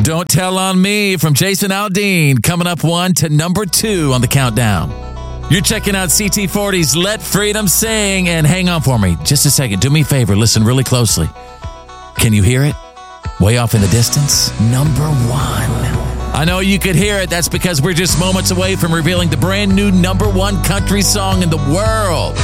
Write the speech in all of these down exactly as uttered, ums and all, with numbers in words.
Don't Tell on Me from Jason Aldean, coming up one to number two on the countdown. You're checking out C T forty's Let Freedom Sing, and hang on for me just a second. Do me a favor, listen really closely. Can you hear it? Way off in the distance? Number one. I know you could hear it. That's because we're just moments away from revealing the brand new number one country song in the world.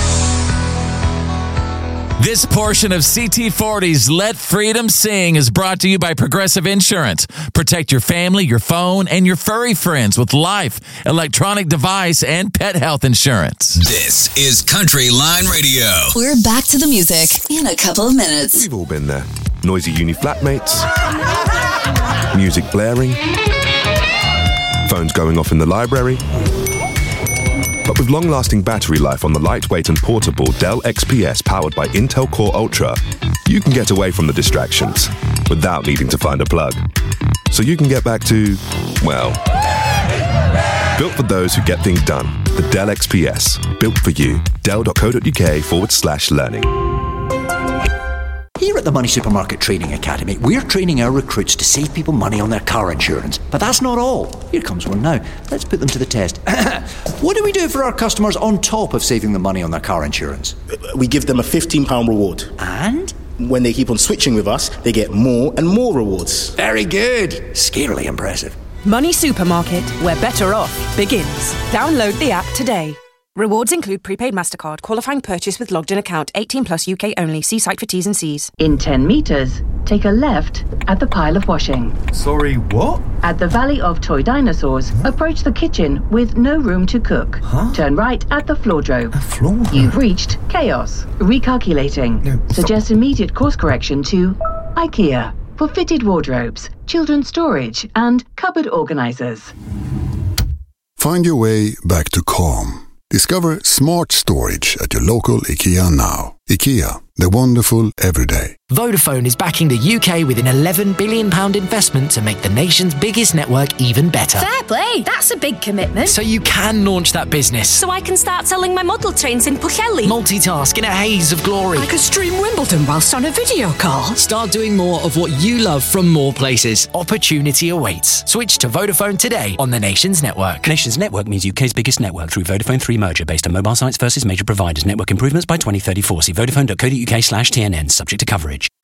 This portion of C T forty's Let Freedom Sing is brought to you by Progressive Insurance. Protect your family, your phone, and your furry friends with life, electronic device, and pet health insurance. This is Country Line Radio. We're back to the music in a couple of minutes. We've all been there. Noisy uni flatmates, music blaring, phones going off in the library. But with long-lasting battery life on the lightweight and portable Dell X P S powered by Intel Core Ultra, you can get away from the distractions without needing to find a plug. So you can get back to, well, built for those who get things done. The Dell X P S, built for you. Dell.co.uk forward slash learning. Here at the Money Supermarket Training Academy, we're training our recruits to save people money on their car insurance. But that's not all. Here comes one now. Let's put them to the test. What do we do for our customers on top of saving them money on their car insurance? We give them a fifteen pounds reward. And? When they keep on switching with us, they get more and more rewards. Very good. Scarily impressive. Money Supermarket, where better off begins. Download the app today. Rewards include prepaid MasterCard, qualifying purchase with logged-in account, eighteen plus U K only. See site for T's and C's. In ten metres, take a left at the pile of washing. Sorry, what? At the Valley of Toy Dinosaurs, approach the kitchen with no room to cook. Huh? Turn right at the floordrobe. A floor? You've reached chaos. Recalculating. No, Suggest immediate course correction to IKEA for fitted wardrobes, children's storage, and cupboard organisers. Find your way back to calm. Discover smart storage at your local IKEA now. IKEA, the wonderful everyday. Vodafone is backing the U K with an eleven billion pounds investment to make the nation's biggest network even better. Fair play, that's a big commitment. So you can launch that business. So I can start selling my model trains in Pwllheli. Multitask in a haze of glory. I could stream Wimbledon whilst on a video call. Start doing more of what you love from more places. Opportunity awaits. Switch to Vodafone today on the Nations Network. Nations Network means U K's biggest network through Vodafone three merger based on mobile sites versus major providers. Network improvements by twenty thirty-four. See vodafone.co.uk slash TNN, subject to coverage.